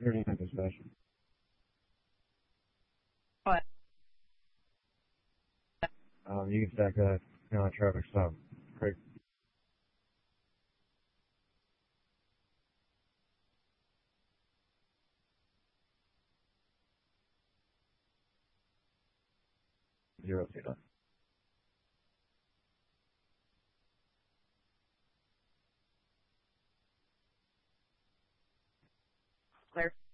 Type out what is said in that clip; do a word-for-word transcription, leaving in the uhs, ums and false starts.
thirty-nine dispatch. What? Um, you can stack that uh, traffic stop. Great. Zero two nine. Clear.